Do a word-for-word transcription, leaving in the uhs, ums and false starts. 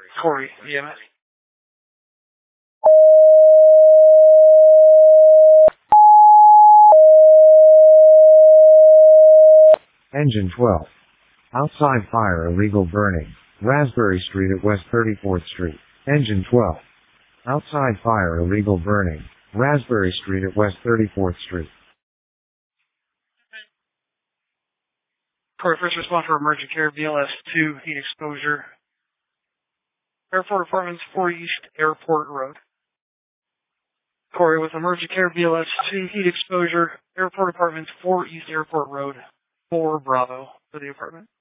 Corey, E M S. Engine twelve. Outside fire illegal burning. Raspberry Street at West thirty-fourth Street. Engine twelve. Outside fire illegal burning. Raspberry Street at West thirty-fourth Street. Corey, first respond for emergent care, B L S two, heat exposure. Airport Apartments, four East Airport Road. Corey, with emergent care, B L S two, heat exposure. Airport Apartments, four East Airport Road. four Bravo for the apartment.